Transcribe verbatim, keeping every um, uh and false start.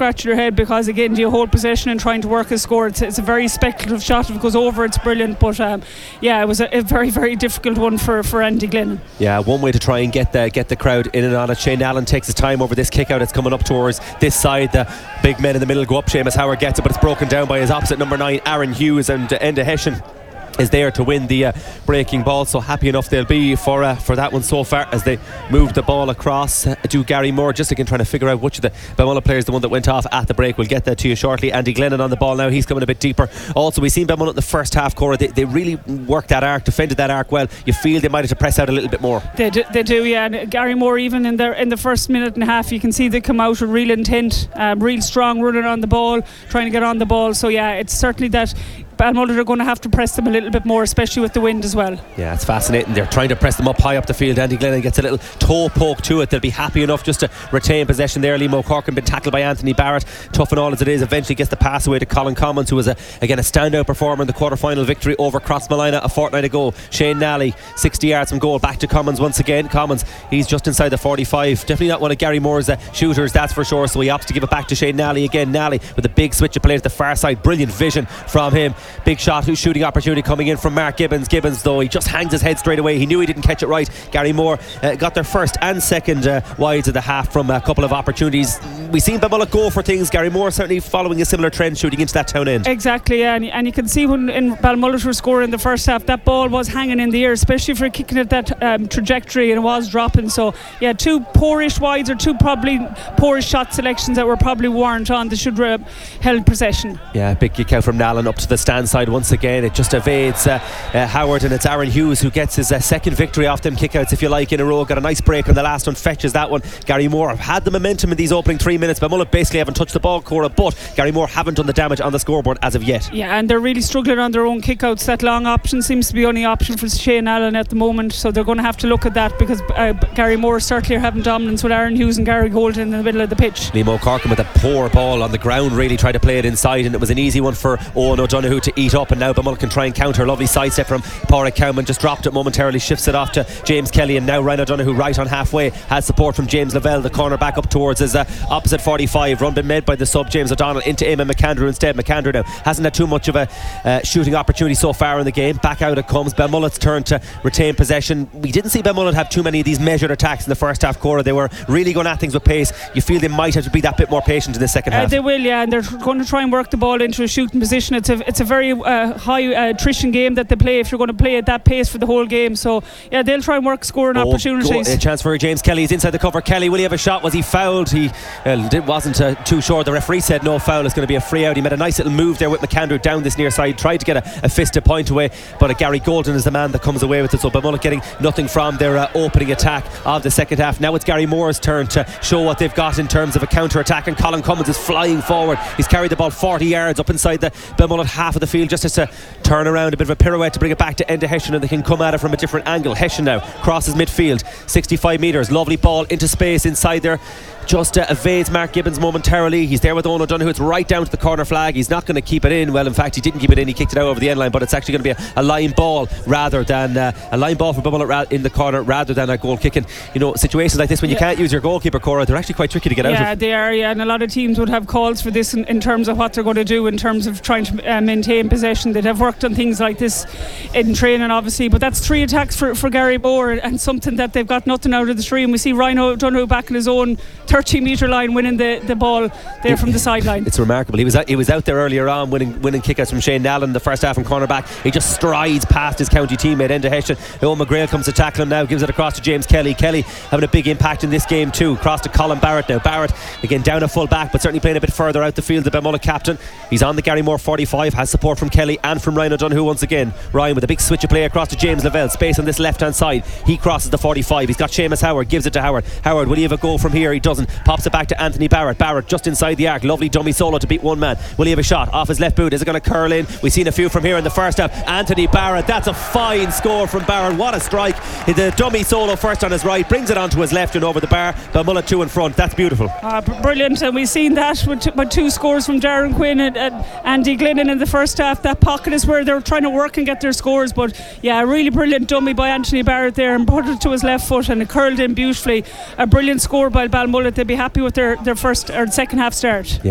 scratching your head, because again, do you hold possession and trying to work a score? It's, it's a very speculative shot. If it goes over, it's brilliant. But um, yeah, it was a, a very, very difficult one for, for Andy Glennon. Yeah, one way to try and get the get the crowd in and on it. Shane Allen takes his time over this kick out. It's coming up towards this side. The big men in the middle go up. Seamus Howard gets it, but it's broken down by his opposite number nine, Aaron Hughes, and uh, Enda Hession is there to win the uh, breaking ball. So happy enough they'll be for uh, for that one so far, as they move the ball across uh, to Gary Moore. Just again trying to figure out which of the Balmulla players, the one that went off at the break. We'll get that to you shortly. Andy Glennon on the ball now. He's coming a bit deeper. Also, we've seen Balmulla in the first half, Cora. They, they really worked that arc, defended that arc well. You feel they might have to press out a little bit more. They do, they do yeah. And Gary Moore, even in the in the first minute and a half, you can see they come out with real intent, um, real strong, running on the ball, trying to get on the ball. So yeah, it's certainly that Balmulla are going to have to press them a little bit more, especially with the wind as well. Yeah, it's fascinating. They're trying to press them up high up the field. Andy Glennon gets a little toe poke to it. They'll be happy enough just to retain possession there. Liam O'Corkin been tackled by Anthony Barrett. Tough and all as it is, eventually gets the pass away to Colin Commons, who was a, again a standout performer in the quarter-final victory over Crossmolina a fortnight ago. Shane Nally, sixty yards from goal. Back to Commons once again. Commons, he's just inside the forty-five. Definitely not one of Gary Moore's uh, shooters, that's for sure. So he opts to give it back to Shane Nally again. Nally with a big switch of play to the far side. Brilliant vision from him. Big shot, who's shooting opportunity coming in from Mark Gibbons. Gibbons, though, he just hangs his head straight away. He knew he didn't catch it right. Gary Moore uh, got their first and second uh, wides of the half from a couple of opportunities. We've seen Balmulla go for things. Gary Moore certainly following a similar trend, shooting into that town end. Exactly, yeah, and, and you can see when in Balmulla were scoring in the first half, that ball was hanging in the air, especially for kicking at that um, trajectory, and it was dropping. So yeah, two poorish wides, or two probably poorish shot selections that were probably weren't on. They should have held possession. Yeah, big kick out from Nallen up to the stand side once again. It just evades uh, uh, Howard, and it's Aaron Hughes who gets his uh, second victory off them kickouts, if you like, in a row. Got a nice break on the last one, fetches that one. Gary Moore have had the momentum in these opening three minutes. Balmulla basically haven't touched the ball, Cora, but Gary Moore haven't done the damage on the scoreboard as of yet. Yeah, and they're really struggling on their own kickouts. That long option seems to be the only option for Shane Allen at the moment, so they're going to have to look at that, because uh, Gary Moore certainly are having dominance with Aaron Hughes and Gary Golden in the middle of the pitch. Liam O'Corkin with a poor ball on the ground, really tried to play it inside, and it was an easy one for Owen O'Donoghue to eat up, and now Balmulla can try and counter. Lovely sidestep from Pádraig Cowman, just dropped it momentarily, shifts it off to James Kelly, and now Ryan O'Donoghue right on halfway has support from James Lavelle, the corner back up towards his uh, opposite forty-five. Run been made by the sub James O'Donnell into Eamon McAndrew instead. McAndrew now hasn't had too much of a uh, shooting opportunity so far in the game. Back out it comes. Balmulla's turn to retain possession. We didn't see Balmulla have too many of these measured attacks in the first half, Cora. They were really going at things with pace. You feel they might have to be that bit more patient in the second half. Uh, they will, yeah, and they're going to try and work the ball into a shooting position. It's a it's a very uh, high uh, attrition game that they play if you're going to play at that pace for the whole game. So yeah, they'll try and work scoring oh, opportunities. Go, a chance for James Kelly. He's inside the cover. Kelly, will he have a shot? Was he fouled? He uh, wasn't uh, too sure. The referee said no foul. It's going to be a free out. He made a nice little move there with McAndrew down this near side, tried to get a, a fisted point away, but uh, Gary Golden is the man that comes away with it. So Balmulla getting nothing from their uh, opening attack of the second half. Now it's Gary Moore's turn to show what they've got in terms of a counter attack, and Colin Cummins is flying forward. He's carried the ball forty yards up inside the Balmulla half of the field, just as to turn around, a bit of a pirouette to bring it back to Enda Hession, and they can come at it from a different angle. Hession now crosses midfield, sixty-five metres, lovely ball into space inside there. Just uh, evades Mark Gibbons momentarily. He's there with Owen O'Donoghue. It's right down to the corner flag. He's not going to keep it in. Well, in fact, he didn't keep it in. He kicked it out over the end line, but it's actually going to be a, a line ball rather than uh, a line ball for Balmulla ra- in the corner rather than a goal kicking. You know, situations like this when you yeah. can't use your goalkeeper, Cora, they're actually quite tricky to get yeah, out of. Yeah, they are. Yeah, and a lot of teams would have calls for this in, in terms of what they're going to do in terms of trying to uh, maintain possession. They'd have worked on things like this in training, obviously. But that's three attacks for, for Gary Moore, and something that they've got nothing out of the three. And we see Ryan O'Donoghue back in his own thirty metre line, winning the, the ball there from the sideline. It's remarkable. He was out, he was out there earlier on winning winning kickouts from Shane Nallen in the first half from cornerback. He just strides past his county teammate Enda Hession. Owen McGrail comes to tackle him now, gives it across to James Kelly. Kelly having a big impact in this game too. Across to Colin Barrett now. Barrett again down a full back, but certainly playing a bit further out the field. The Balmulla captain, he's on the Gary Moore forty-five, has support from Kelly and from Ryan O'Donoghue once again. Ryan with a big switch of play across to James Lavelle. Space on this left hand side. He crosses the forty-five. He's got Seamus Howard, gives it to Howard. Howard, will he have a goal from here? He doesn't. Pops it back to Anthony Barrett. Barrett just inside the arc. Lovely dummy solo to beat one man. Will he have a shot off his left boot? Is it going to curl in? We've seen a few from here in the first half. Anthony Barrett, that's a fine score from Barrett. What a strike. The dummy solo first on his right, brings it onto his left and over the bar. Balmulla two in front. That's beautiful. Uh, brilliant, and we've seen that with, t- with two scores from Darren Quinn and, and Andy Glennon in the first half. That pocket is where they're trying to work and get their scores, but yeah, a really brilliant dummy by Anthony Barrett there, and put it to his left foot and it curled in beautifully. A brilliant score by Balmulla. They'll be happy with their, their first or second half start. Yeah.